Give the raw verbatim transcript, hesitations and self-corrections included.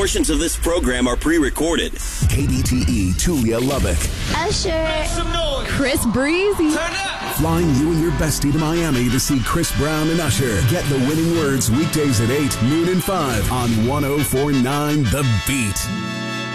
Portions of this program are pre-recorded. K B T E, Tulia Lubbock. Usher. Chris Breezy. Flying you and your bestie to Miami to see Chris Brown and Usher. Get the winning words weekdays at eight, noon and five on one oh four point nine The Beat.